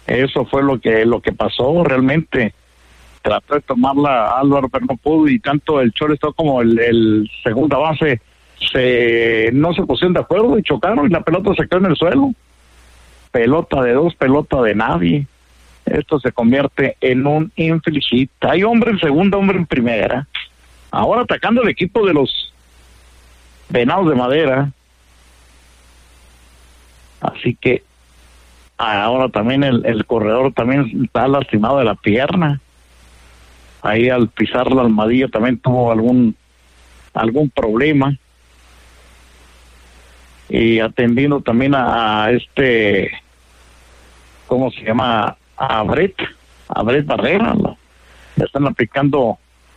Eso fue lo que pasó realmente. Trató de tomarla Álvaro, pero no pudo, y tanto el shortstop como el segunda base no se pusieron de acuerdo y chocaron y la pelota se quedó en el suelo. Pelota de dos, pelota de nadie. Esto se convierte en un infield hit. Hay hombre en segunda, hombre en primera. Ahora atacando el equipo de los Venados de Madera. Así que ahora también el corredor también está lastimado de la pierna. Ahí al pisar la almohadilla también tuvo algún problema. Y atendiendo también a ¿cómo se llama? A Brett Barrera. Le están aplicando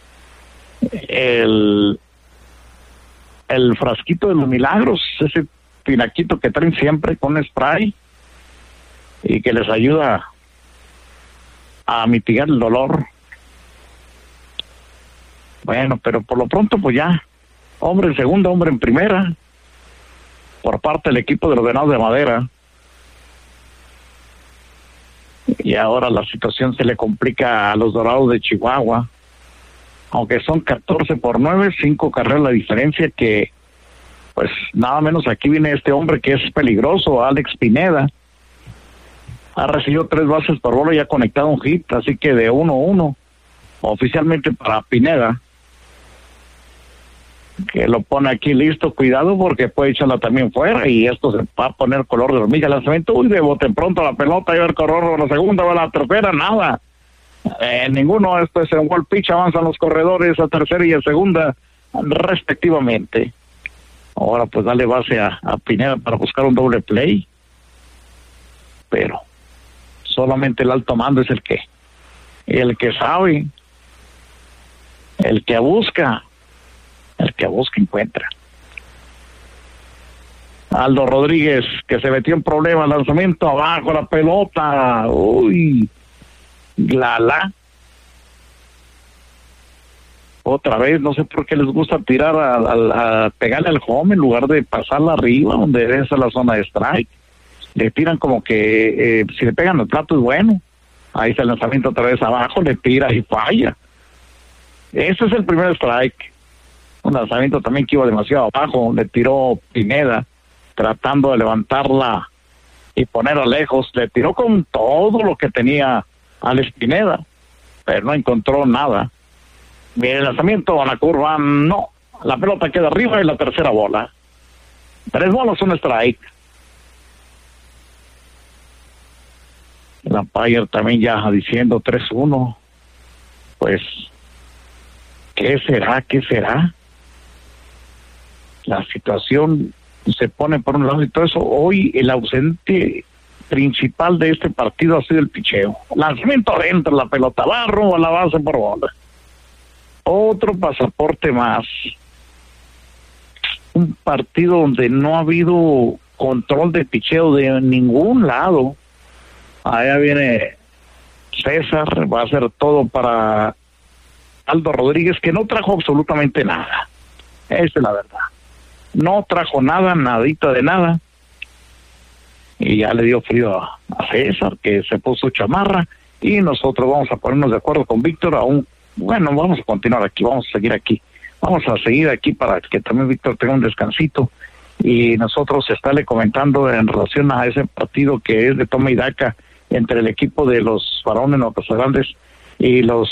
el frasquito de los milagros, ese pinaquito que traen siempre con spray y que les ayuda a mitigar el dolor. Bueno, pero por lo pronto pues ya, hombre en segunda, hombre en primera, por parte del equipo de los Venados de Madera. Y ahora la situación se le complica a los Dorados de Chihuahua, aunque son 14-9, 5 carreras la diferencia, que pues nada menos aquí viene este hombre que es peligroso, Alex Pineda. Ha recibido 3 bases por bola y ha conectado un hit, así que de 1-1 oficialmente para Pineda, que lo pone aquí listo. Cuidado porque puede echarla también fuera y esto se va a poner color de hormiga. Lanzamiento, de bote pronto la pelota, y el corredor a la segunda, va a la tercera, nada. Ninguno. Esto es en wall pitch, avanzan los corredores a tercera y a segunda respectivamente. Ahora pues dale base a Pineda para buscar un doble play, pero solamente el alto mando es el que sabe, el que busca encuentra. Aldo Rodríguez, que se metió en problemas, lanzamiento abajo, la pelota, otra vez, no sé por qué les gusta tirar a pegarle al home en lugar de pasarla arriba, donde es la zona de strike. Le tiran como que si le pegan el plato es bueno. Ahí está el lanzamiento otra vez abajo, le tira y falla. Ese es el primer strike. Un lanzamiento también que iba demasiado abajo, le tiró Pineda, tratando de levantarla y ponerla lejos. Le tiró con todo lo que tenía Alex Pineda, pero no encontró nada. Bien, el lanzamiento a la curva, no. La pelota queda arriba y la tercera bola. 3 bolas, un strike. La Empire también ya diciendo 3-1. Pues, ¿qué será? La situación se pone por un lado y todo eso. Hoy el ausente principal de este partido ha sido el picheo. Lanzamiento adentro, la pelota va rumbo a la base por bola. Otro pasaporte más. Un partido donde no ha habido control de picheo de ningún lado. Allá viene César, va a hacer todo para Aldo Rodríguez, que no trajo absolutamente nada. Esa es la verdad. No trajo nada, nadita de nada. Y ya le dio frío a César, que se puso chamarra, y nosotros vamos a ponernos de acuerdo con Víctor. Bueno, vamos a continuar aquí, vamos a seguir aquí para que también Víctor tenga un descansito, y nosotros estarle comentando en relación a ese partido que es de toma y daca entre el equipo de los varones Grandes y los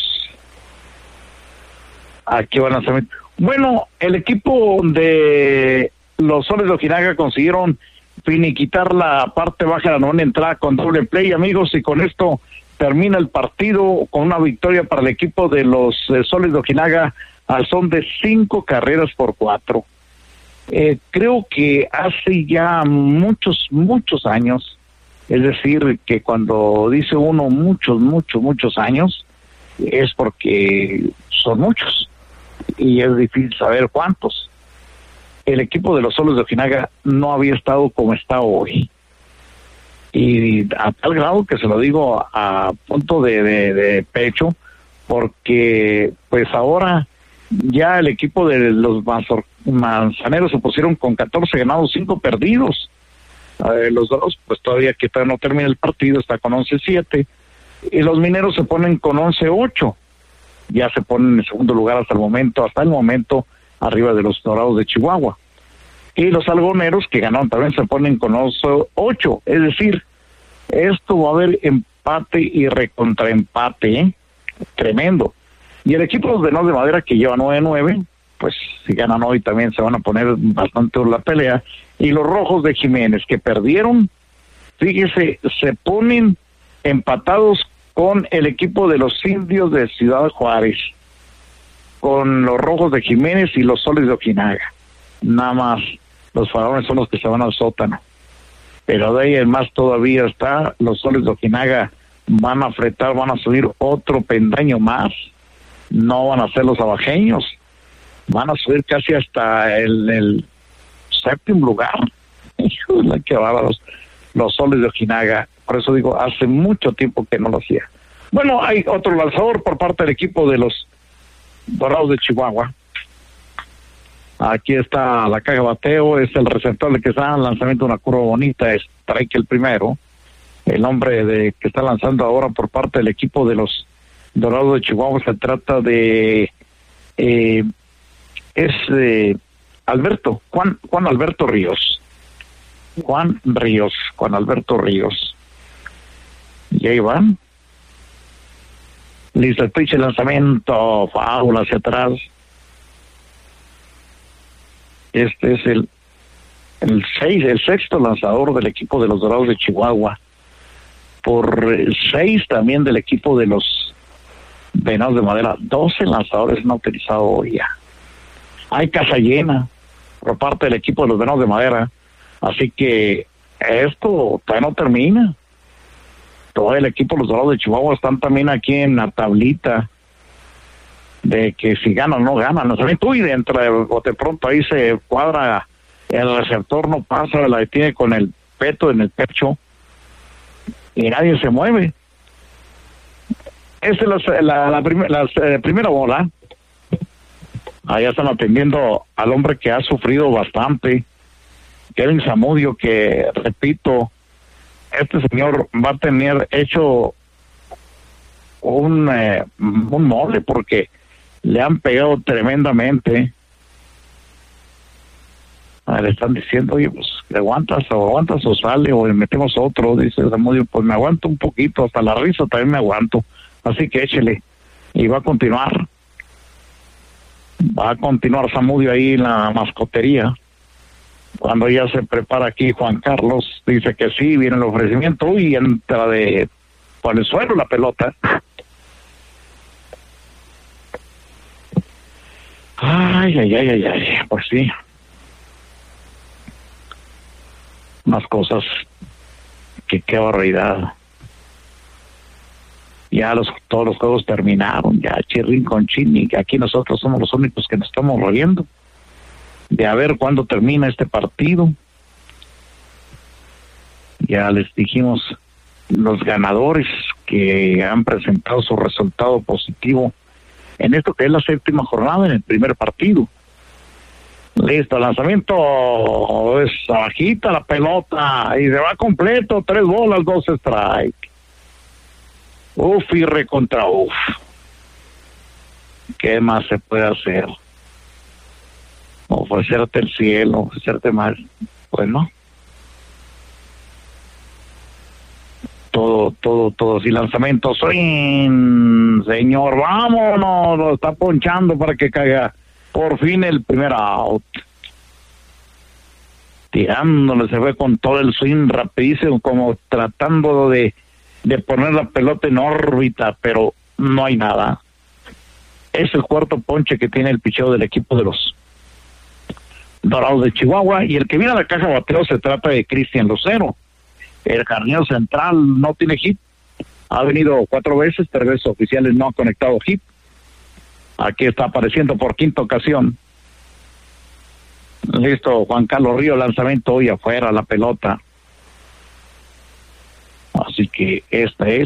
aquí van a ser. Bueno, el equipo de los Soles de Ojinaga consiguieron finiquitar la parte baja de la novena entrada con doble play, amigos, y con esto termina el partido con una victoria para el equipo de los Soles de Ojinaga al son de 5-4. Creo que hace ya muchos años, es decir, que cuando dice uno muchos años, es porque son muchos y es difícil saber cuántos. El equipo de los Soles de Ojinaga no había estado como está hoy, y a tal grado que se lo digo a punto de pecho, porque pues ahora ya el equipo de los manzaneros se pusieron con 14 ganados, 5 perdidos. Los Dorados, pues todavía no termina el partido, está con 11-7, y los Mineros se ponen con 11-8, ya se ponen en segundo lugar hasta el momento, arriba de los Dorados de Chihuahua. Y los Algoneros, que ganaron también, se ponen con 11-8, es decir, esto va a haber empate y recontraempate, ¿eh? Tremendo. Y el equipo de los Venados de Madera, que lleva 9-9, pues si ganan hoy también se van a poner bastante en la pelea. Y los Rojos de Jiménez, que perdieron, fíjese, se ponen empatados con el equipo de los Indios de Ciudad Juárez, con los Rojos de Jiménez y los Soles de Ojinaga. Nada más, los Faraones son los que se van al sótano. Pero de ahí en más todavía está, los Soles de Ojinaga van a fretar, van a subir otro pendaño más. No van a ser los abajeños, van a subir casi hasta el séptimo lugar. Híjole, qué bárbaros los Soles de Ojinaga. Por eso digo, hace mucho tiempo que no lo hacía. Bueno, hay otro lanzador por parte del equipo de los Dorados de Chihuahua. Aquí está la caja de bateo, es el receptor que está en lanzamiento de una curva bonita, es strike el primero. El hombre que está lanzando ahora por parte del equipo de los Dorados de Chihuahua se trata de Juan Alberto Ríos. Juan Alberto Ríos. Y ahí van. Listo el pitch, el lanzamiento, foul hacia atrás. Este es el sexto lanzador del equipo de los Dorados de Chihuahua. Por 6 también del equipo de los Venados de Madera. 12 lanzadores han utilizado hoy ya. Hay casa llena por parte del equipo de los Venados de Madera. Así que esto todavía no termina. Todo el equipo de los Dorados de Chihuahua están también aquí en la tablita de que si ganan o no ganan. Y dentro de bote pronto ahí se cuadra, el receptor no pasa, la detiene con el peto en el pecho y nadie se mueve. Esta es la primera bola. Allá están atendiendo al hombre que ha sufrido bastante, Kevin Zamudio, que repito, este señor va a tener hecho un mole porque le han pegado tremendamente. Le están diciendo, oye, pues aguantas o sale o le metemos otro. Dice Zamudio, pues me aguanto un poquito, hasta la risa también me aguanto, así que échele. Y va a continuar Zamudio ahí en la mascotería. Cuando ya se prepara aquí Juan Carlos, dice que sí, viene el ofrecimiento, y entra por el suelo la pelota. Ay, pues sí. Unas cosas que qué barbaridad. Ya todos los juegos terminaron, ya chirrin con chin, que aquí nosotros somos los únicos que nos estamos riendo de a ver cuándo termina este partido. Ya les dijimos los ganadores que han presentado su resultado positivo en esto que es la séptima jornada en el primer partido. Listo, lanzamiento, es bajita la pelota y se va completo, 3 bolas, 2 strike. Uf y recontra uf. ¿Qué más se puede hacer? Ofrecerte el cielo, ofrecerte más, pues no. Todo, sin lanzamiento, swing, señor, vámonos, lo está ponchando para que caiga por fin el primer out. Tirándole, se fue con todo el swing rapidísimo, como tratando de poner la pelota en órbita, pero no hay nada. Es el cuarto ponche que tiene el picheo del equipo de los Dorados de Chihuahua, y el que viene a la caja de bateo se trata de Cristian Lucero. El jardinero central no tiene hit, ha venido 4 veces, 3 veces oficiales no ha conectado hit. Aquí está apareciendo por quinta ocasión. Listo, Juan Carlos Ríos, lanzamiento hoy afuera, la pelota. Así que esta es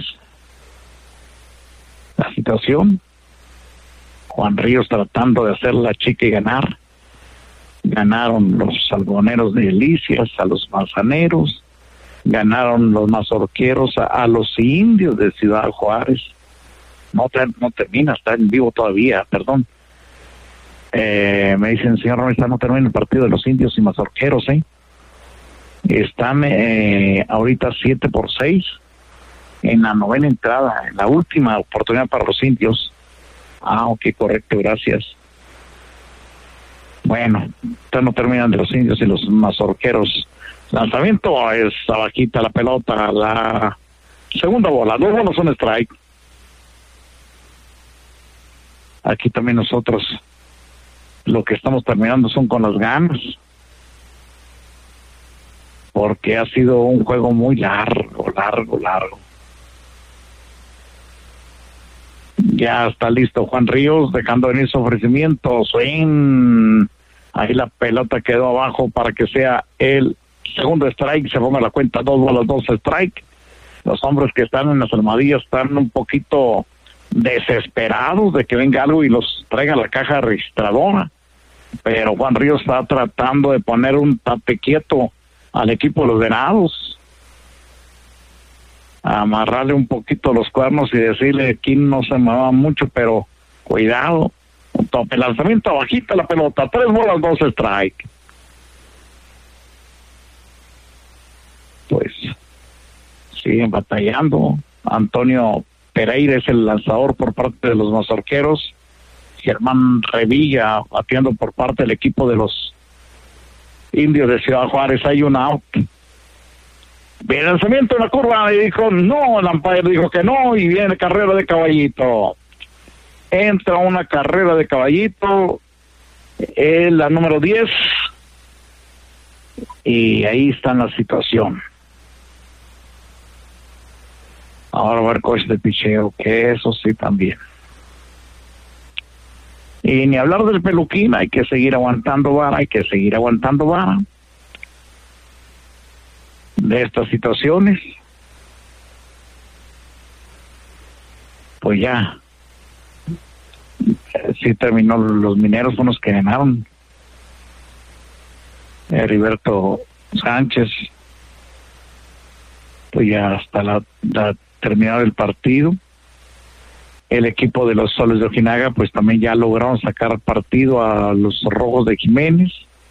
la situación. Juan Ríos tratando de hacer la chica y ganar. Ganaron los algoneros de Delicias a los manzaneros. Ganaron los mazorqueros a los indios de Ciudad Juárez. No termina, está en vivo todavía, perdón. Me dicen, señor Romero, no termina el partido de los indios y mazorqueros, Están ahorita 7-6 en la novena entrada, en la última oportunidad para los indios. Ok, correcto, gracias. Bueno, no terminan de los indios y los mazorqueros. Lanzamiento es abajita la pelota, la segunda bola, 2 bolas son strike. Aquí también nosotros lo que estamos terminando son con las ganas, porque ha sido un juego muy largo. Ya está listo Juan Ríos, dejando venir su ofrecimiento, swing. Ahí la pelota quedó abajo para que sea el segundo strike, se ponga la cuenta, 2 bolas, 2 strike. Los hombres que están en las almohadillas están un poquito desesperados de que venga algo y los traiga a la caja registradora, pero Juan Ríos está tratando de poner un tape quieto al equipo de los Venados, amarrarle un poquito los cuernos y decirle aquí no se mueva mucho, pero cuidado, un tope, lanzamiento bajita la pelota, 3 bolas, 2 strike. Pues siguen batallando. Antonio Pereira es el lanzador por parte de los mazorqueros. Germán Revilla bateando por parte del equipo de los indios de Ciudad Juárez. Hay un out. Bien, lanzamiento en la curva y dijo no, el umpire dijo que no, y viene carrera de caballito. Entra una carrera de caballito, la número 10, y ahí está la situación. Ahora va el coach de picheo, que eso sí también. Y ni hablar del peluquín, hay que seguir aguantando vara, de estas situaciones. Pues ya, sí terminó, los mineros son los que ganaron. Heriberto Sánchez, pues ya hasta la terminar el partido. El equipo de los Soles de Ojinaga pues también ya lograron sacar partido a los Rojos de Jiménez,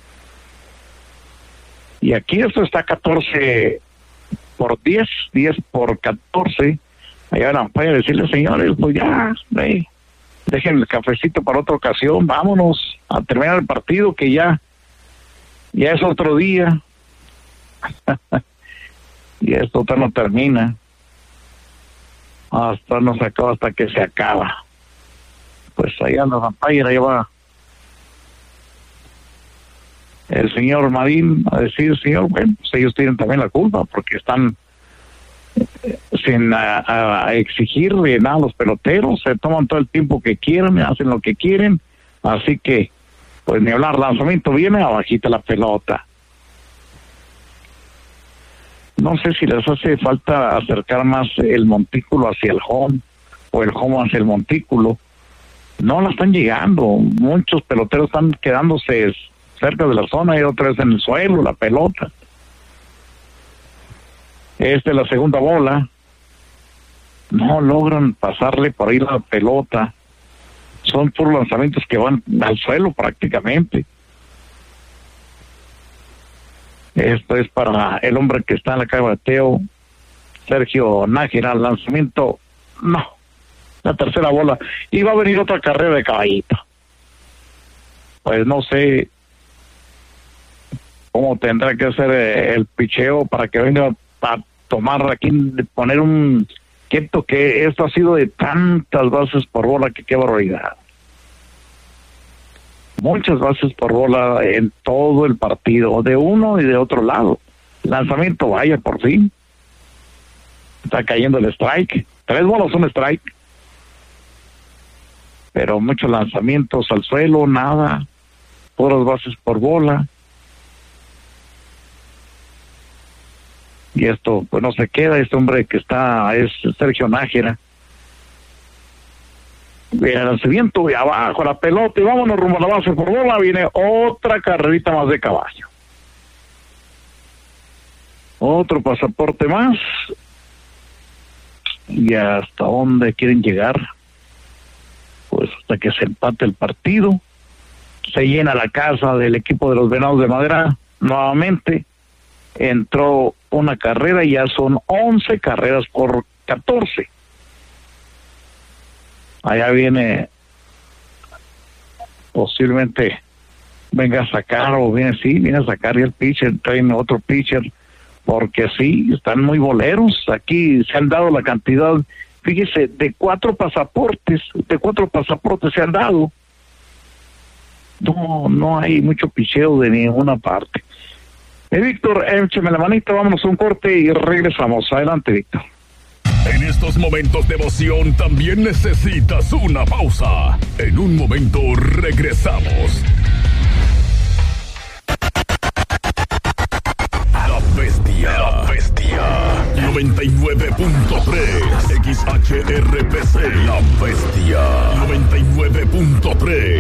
y aquí esto está 14-10, 10-14. Allá van a decirle, señores, pues ya, dejen el cafecito para otra ocasión, vámonos a terminar el partido, que ya es otro día. Y esto no termina, hasta no se acaba, hasta que se acaba. Pues allá en la Vampire, ahí va el señor Marín a decir, señor, bueno, pues ellos tienen también la culpa, porque están sin exigirle nada a los peloteros, se toman todo el tiempo que quieren, hacen lo que quieren, así que, pues ni hablar, lanzamiento viene, abajita la pelota. No sé si les hace falta acercar más el montículo hacia el home, o el home hacia el montículo. No la están llegando, muchos peloteros están quedándose cerca de la zona y otra vez en el suelo, la pelota. Esta es la segunda bola. No logran pasarle por ahí la pelota. Son puros lanzamientos que van al suelo prácticamente. Esto es para el hombre que está en la calle de bateo, Sergio Nájera. Lanzamiento, no. La tercera bola. Y va a venir otra carrera de caballito. Pues no sé cómo tendrá que hacer el picheo para que venga a tomar aquí, poner un quieto, que esto ha sido de tantas bases por bola que qué barbaridad. Muchas bases por bola en todo el partido, de uno y de otro lado. Lanzamiento, vaya, por fin. Está cayendo el strike. 3 bolas, un strike. Pero muchos lanzamientos al suelo, nada. Puras bases por bola. Y esto, pues no se queda. Este hombre que está es Sergio Nájera. Viene el lanzamiento y abajo la pelota y vámonos rumbo a la base por bola. Viene otra carrerita más de caballo. Otro pasaporte más. ¿Y hasta dónde quieren llegar? Pues hasta que se empate el partido. Se llena la casa del equipo de los Venados de Madera nuevamente. Entró una carrera y ya son 11 carreras por 14. Allá viene, posiblemente venga a sacar, o viene a sacar y el pitcher, traen otro pitcher, porque sí, están muy boleros. Aquí se han dado la cantidad, fíjese, de 4 pasaportes se han dado. No hay mucho picheo de ninguna parte. Víctor, écheme la manita, vámonos a un corte y regresamos. Adelante, Víctor. En estos momentos de emoción también necesitas una pausa. En un momento regresamos. La Bestia 99.3 XHRPC. La Bestia 99.3